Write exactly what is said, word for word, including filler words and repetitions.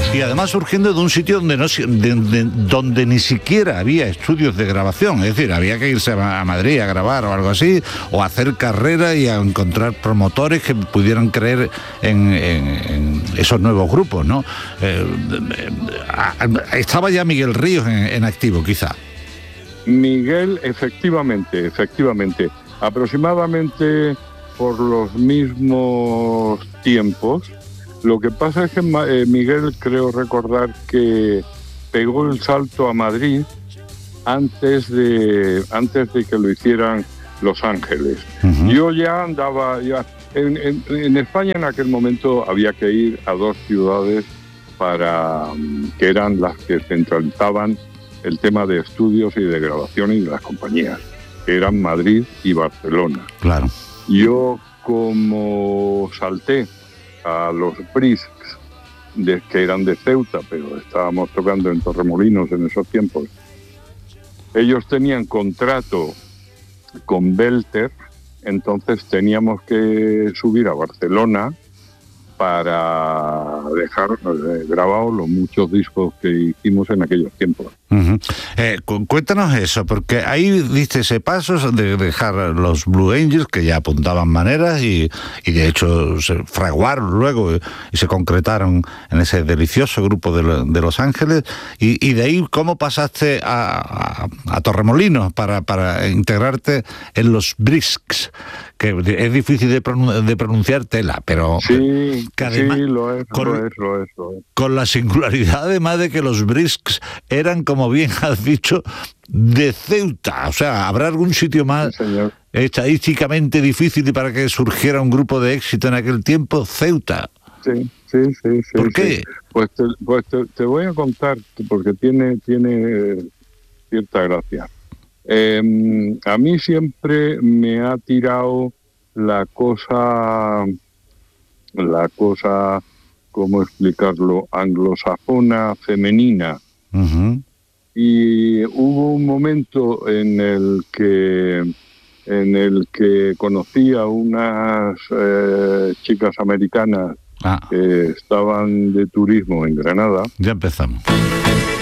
Y además surgiendo de un sitio donde, no, de, de, donde ni siquiera había estudios de grabación, es decir, había que irse a Madrid a grabar o algo así, o hacer carrera y a encontrar promotores que pudieran creer en, en, en esos nuevos grupos, ¿no? Eh, estaba ya Miguel Ríos en, en activo, quizá. Miguel, efectivamente, efectivamente, aproximadamente por los mismos tiempos. Lo que pasa es que eh, Miguel, creo recordar que pegó el salto a Madrid antes de antes de que lo hicieran Los Ángeles. Uh-huh. Yo ya andaba, ya en, en, en España en aquel momento había que ir a dos ciudades para que eran las que centralizaban el tema de estudios y de grabación y de las compañías, que eran Madrid y Barcelona. Claro. Yo, como salté a los Brisks, de, que eran de Ceuta, pero estábamos tocando en Torremolinos en esos tiempos. Ellos tenían contrato con Belter, entonces teníamos que subir a Barcelona para dejar eh, grabados los muchos discos que hicimos en aquellos tiempos. Uh-huh. Eh, cu- cuéntanos eso, porque ahí diste ese paso de dejar los Blue Angels, que ya apuntaban maneras y, y de hecho se fraguaron luego y, y se concretaron en ese delicioso grupo de, lo, de Los Ángeles, y, y de ahí cómo pasaste a, a, a Torremolinos para, para integrarte en los Brisks, que es difícil de, pronun- de pronunciar tela, pero sí, que además, sí, lo es, con, lo es, lo es, lo es. Con la singularidad además de que los Brisks eran, como bien has dicho, de Ceuta. O sea, ¿habrá algún sitio más sí, estadísticamente difícil para que surgiera un grupo de éxito en aquel tiempo? Ceuta. Sí, sí, sí. sí ¿Por qué? Sí. Pues, te, pues te, te voy a contar, porque tiene, tiene cierta gracia. Eh, a mí siempre me ha tirado la cosa, la cosa, ¿cómo explicarlo?, anglosajona femenina. Uh-huh. Y hubo un momento en el que en el que conocí a unas eh, chicas americanas ah. que estaban de turismo en Granada. Ya empezamos.